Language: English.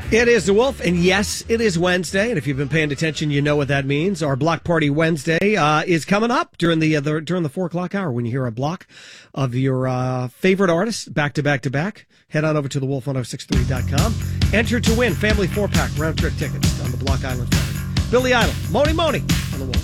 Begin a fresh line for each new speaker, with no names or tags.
It is the Wolf, and yes, it is Wednesday. And if you've been paying attention, you know what that means. Our Block Party Wednesday is coming up during the 4:00 hour. When you hear a block of your favorite artists back to back to back, head on over to thewolf1063.com. Enter to win family 4-pack round trip tickets on the Block Island Ferry. Billy Idol, Moni on the Wolf.